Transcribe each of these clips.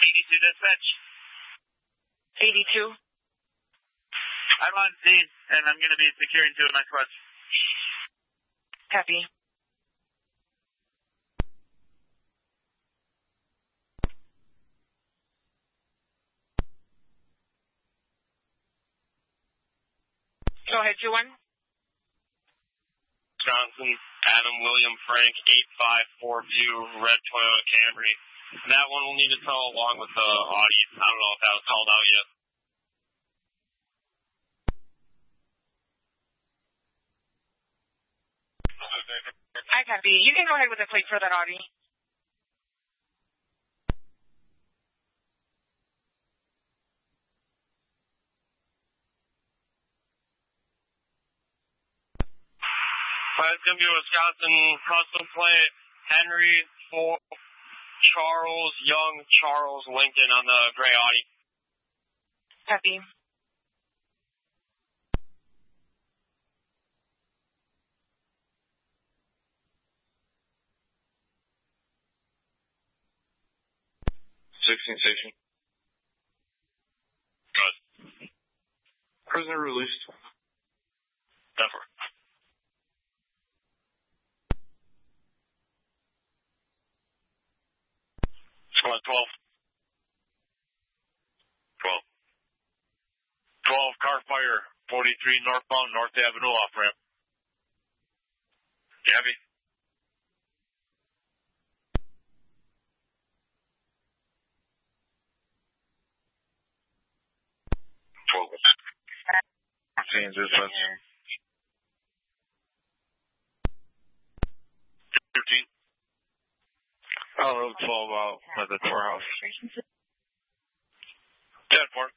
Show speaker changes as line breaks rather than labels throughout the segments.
82 dispatch.
82.
I'm on scene, and I'm going to be securing 2 of my squads.
Copy. Go ahead, 2-1.
Wisconsin, Adam William Frank, 8542, red Toyota Camry. That one will need to tow along with the Audi. I don't know if that was called out yet.
I copy. You can go ahead with the plate for that Audi.
It's going to be Wisconsin custom plate, Henry, Ford, Charles Young, Charles Lincoln on the gray Audi.
Copy.
Station.
Good.
Prisoner released.
Definitely. Squad 12. 12, car fire, 43 northbound, North Avenue off ramp. Gabby.
Change dispatch.
13.
I'll road 12 out at the courthouse.
10-4.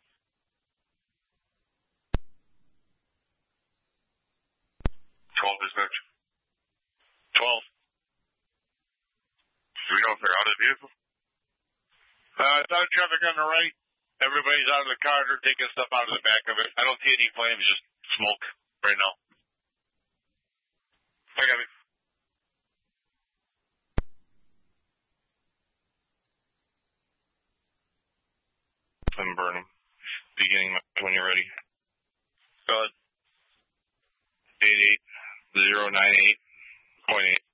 12 dispatch.
12.
Do we know if they're out of the vehicle?
Dog traffic on the right. Everybody's out of the car. They're taking stuff out of the back of it. I don't see any flames, just smoke right now. I got it.
I'm burning. Beginning when you're ready.
Go ahead.
88 098.8.